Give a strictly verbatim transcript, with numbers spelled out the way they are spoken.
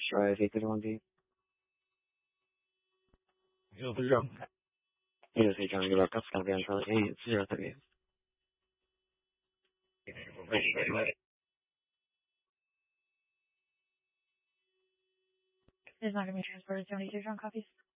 Drive, eight thirty-one B. zero three zero. eight oh three, John, good luck. That's going to be on Charlie eight zero three. It's not going to be transported. seventy-two, John, copies.